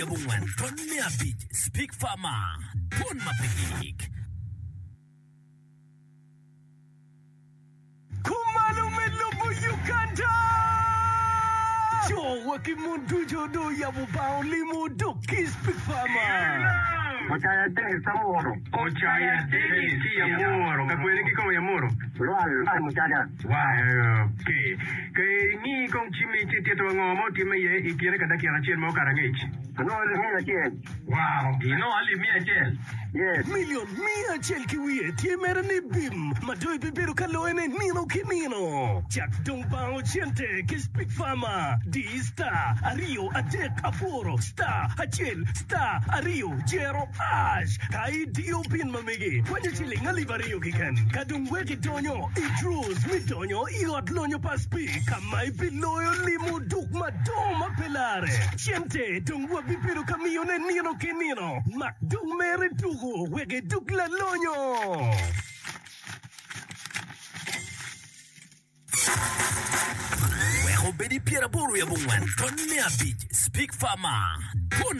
Bungan, Ton Meabit, Speak Farmer, Bon Mapigig. Kumalo Melobo Uganda! Joe Wakimundu Jodo Yabubao Limudu Speak Farmer. Ochaya teni samoro. Ochaya teni si amoro. Kakweli kiko ya moro. Lual muchacha. Wah, okay. Kay ni kong chimi titi to ngomo time ye ikiere kada kiara chen mo karangich. No le mia chen. Wow, no ali mia chen. Yes. Million mia chen kiwi tiemere ni bim. Madoi bibiru kaloene nino kinino. Jack Dongbao Chente Speak Farmer. D Star Ario Atek Aporo Star Achel Star Ario Jero Ash Kai Dio Pin Mamigi Kwenye chiling alivario kikan Kadungweki donyo Idrus midonyo Iot lonyo paspi Kamay piloyo limu duk madoma pelare Chente dungwa bipiru kamione nino kenino Mak dung mere dugo Wege duk la lonyo Bedi Pierre Boru ya Bungan, Ton Meabit, Speak Farmer, Bon